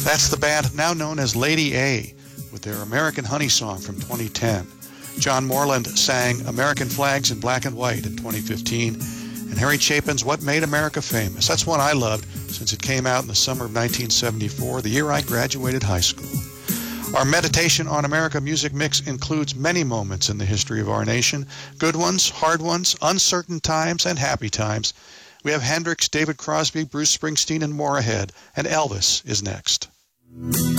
That's the band now known as Lady A with their American Honey song from 2010. John Moreland sang American Flags in Black and White in 2015. And Harry Chapin's What Made America Famous. That's one I loved since it came out in the summer of 1974, the year I graduated high school. Our Meditation on America music mix includes many moments in the history of our nation. Good ones, hard ones, uncertain times, and happy times. We have Hendrix, David Crosby, Bruce Springsteen, and more ahead. And Elvis is next.